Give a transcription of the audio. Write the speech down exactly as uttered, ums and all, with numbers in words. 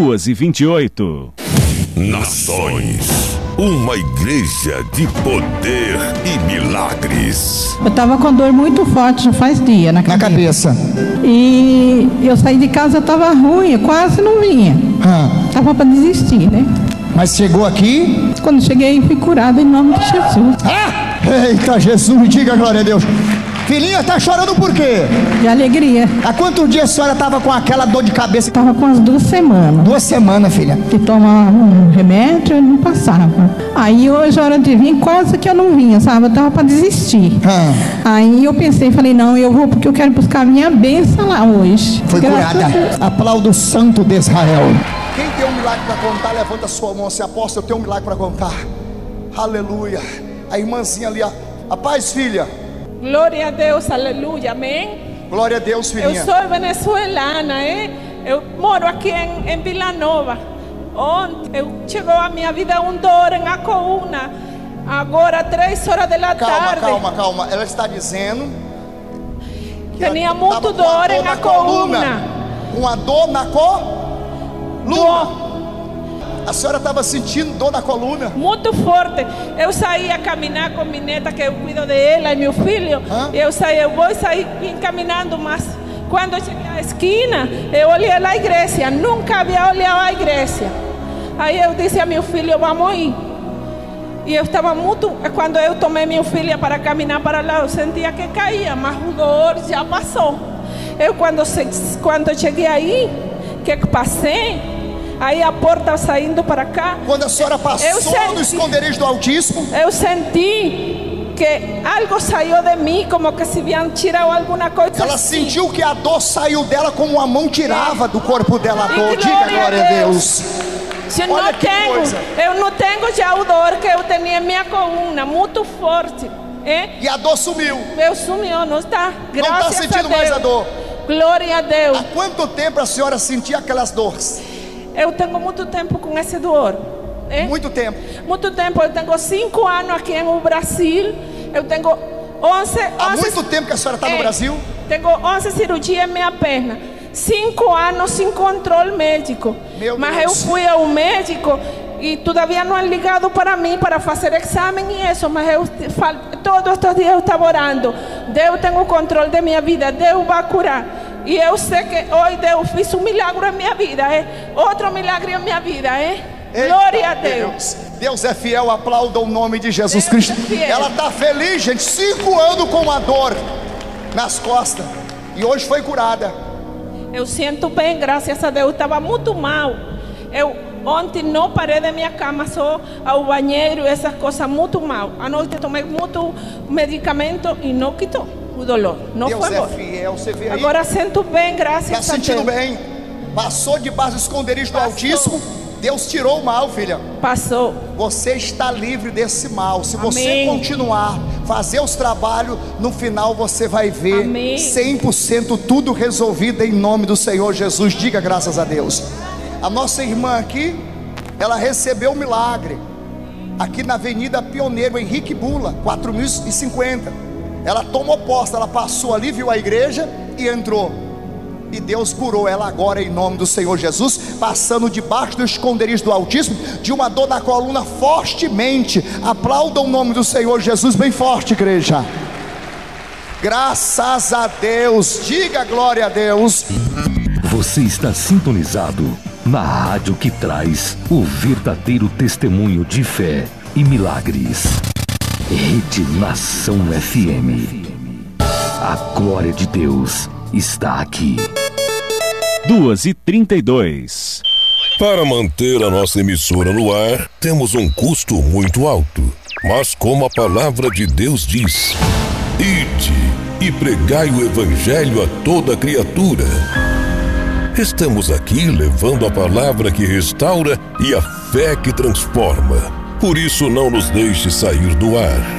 duas e vinte e oito. Nações, uma igreja de poder e milagres. Eu tava com dor muito forte, já faz dia na cabeça. Na cabeça. E eu saí de casa, eu tava ruim, eu quase não vinha. Ah. Tava para desistir, né? Mas chegou aqui? Quando cheguei, fui curada em nome de Jesus. Ah! Eita, Jesus, diga glória a Deus. Filhinha, tá chorando por quê? De alegria. Há quantos dias a senhora tava com aquela dor de cabeça? Tava com as duas semanas. Duas semanas, filha. Que tomava um remédio e não passava. Aí hoje, a hora de vir, quase que eu não vinha, sabe? Eu tava para desistir. Ah. Aí eu pensei, falei, não, eu vou porque eu quero buscar a minha bênção lá hoje. Foi Graças curada. Aplauda o Santo de Israel. Quem tem um milagre para contar, levanta a sua mão. Se aposta, eu tenho um milagre para contar. Aleluia. A irmãzinha ali, a, a paz, filha. Glória a Deus, aleluia, amém. Glória a Deus, filhinha. Eu sou venezuelana, eh? Eu moro aqui em, em Vila Nova. Ontem eu chegou a minha vida um dor em a coluna. Agora três horas da tarde. Calma, calma, calma. Ela está dizendo que tinha muito dor em a coluna. coluna. Uma dor na coluna. Dor. A senhora estava sentindo dor na coluna? Muito forte. Eu saí a caminhar com minha neta, que eu cuido dela, e meu filho. Hã? Eu saí, eu vou sair caminhando, mas quando eu cheguei à esquina, eu olhei a igreja. Nunca havia olhado a igreja. Aí eu disse a meu filho, vamos ir. E eu estava muito... Quando eu tomei meu filho para caminhar para lá, eu sentia que caía, mas o dor já passou. Eu quando, quando cheguei aí, que passei... Aí a porta saindo para cá. Quando a senhora passou senti, no esconderijo do Altíssimo, eu senti que algo saiu de mim, como que se iam tirar alguma coisa. Ela assim. sentiu que a dor saiu dela, como a mão tirava é. do corpo dela a dor. Diga glória a Deus. Eu não, tenho, eu não tenho já o dor que eu tinha em minha coluna, muito forte. É? E a dor sumiu. Eu sumiu, não está. Graças não está sentindo a Deus. mais a dor. Glória a Deus. Há quanto tempo a senhora sentia aquelas dores? Eu tenho muito tempo com esse dor. É? Muito tempo. Muito tempo. Eu tenho cinco anos aqui no Brasil. Eu tenho onze. Há onze, muito tempo que a senhora está é, no Brasil? Tenho onze cirurgias em minha perna. Cinco anos sem controle médico. Meu Mas Deus. eu fui ao médico e todavia não han ligado para mim para fazer exame e isso. Mas eu todos estes dias eu estava orando. Deus tem o controle da minha vida. Deus vai curar. E eu sei que hoje Deus fez um milagre na minha vida, é? Outro milagre na minha vida, é? Eita, glória a Deus. Deus. Deus é fiel, aplauda o nome de Jesus Deus Cristo. É Ela está feliz, gente, cinco anos com a dor nas costas. E hoje foi curada. Eu sinto bem, graças a Deus. Estava muito mal. Eu ontem não parei da minha cama, só ao banheiro, essas coisas muito mal. À noite tomei muito medicamento e não quitou o dolor. Não Deus foi é embora. fiel, você vê aí. Agora sinto bem, graças tá a Deus. Está sentindo bem. Passou debaixo do esconderijo do Altíssimo. Deus tirou o mal, filha. Passou. Você está livre desse mal. Se Amém. você continuar, fazer os trabalhos, no final você vai ver Amém. cem por cento tudo resolvido em nome do Senhor Jesus. Diga graças a Deus. A nossa irmã aqui, ela recebeu um milagre. Aqui na Avenida Pioneiro Henrique Bula, quatro mil e cinquenta. Ela tomou posse, ela passou ali, viu a igreja e entrou. E Deus curou ela agora em nome do Senhor Jesus, passando debaixo do esconderijo do Altíssimo, de uma dor na coluna fortemente. Aplauda o nome do Senhor Jesus bem forte, igreja. Graças a Deus, diga glória a Deus. Você está sintonizado na rádio que traz o verdadeiro testemunho de fé e milagres. Rede Nação F M. A glória de Deus está aqui. duas e trinta e dois. Para manter a nossa emissora no ar, temos um custo muito alto. Mas como a palavra de Deus diz: ide e pregai o evangelho a toda criatura. Estamos aqui levando a palavra que restaura e a fé que transforma. Por isso não nos deixe sair do ar.